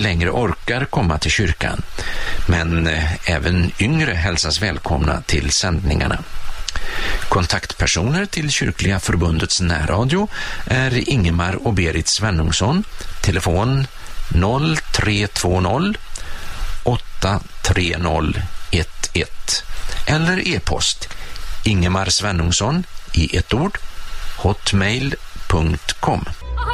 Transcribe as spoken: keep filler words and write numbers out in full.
längre orkar komma till kyrkan. Men även yngre hälsas välkomna till sändningarna. Kontaktpersoner till Kyrkliga förbundets närradio är Ingemar och Berit Svenungsson. Telefon noll tre två noll åtta tre noll ett ett eller e-post Ingemar Svenungsson i ett ord hotmail punkt com.